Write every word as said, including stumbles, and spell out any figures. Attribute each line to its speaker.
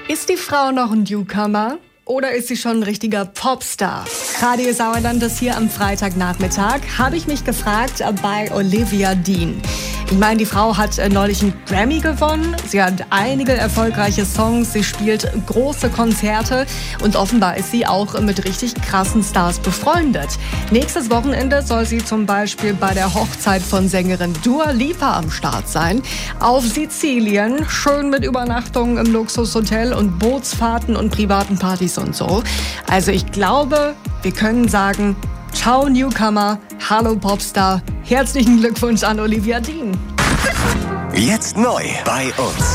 Speaker 1: Ist die Frau noch ein Newcomer oder ist sie schon ein richtiger Popstar? Radio Sauerland ist hier am Freitagnachmittag, habe ich mich gefragt bei Olivia Dean. Ich meine, die Frau hat neulich einen Grammy gewonnen, sie hat einige erfolgreiche Songs, sie spielt große Konzerte und offenbar ist sie auch mit richtig krassen Stars befreundet. Nächstes Wochenende soll sie zum Beispiel bei der Hochzeit von Sängerin Dua Lipa am Start sein. Auf Sizilien, schön mit Übernachtungen im Luxushotel und Bootsfahrten und privaten Partys und so. Also ich glaube, wir können sagen, ciao Newcomer, hallo Popstar, herzlichen Glückwunsch an Olivia Dean.
Speaker 2: Jetzt neu bei uns.